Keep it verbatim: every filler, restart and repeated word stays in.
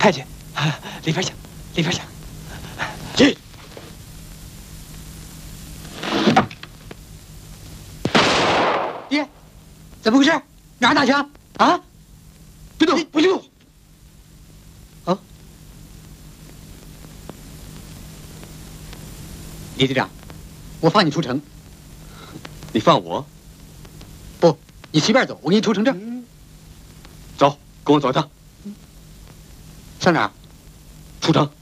太监，里边请，里边请。 进。 爹，怎么回事？哪儿打枪？啊？ 别动，不许动。 啊？李队长，我放你出城。 你放我？ 不，你随便走，我给你出城证。 嗯、走，跟我走一趟。 上哪儿？ 出城。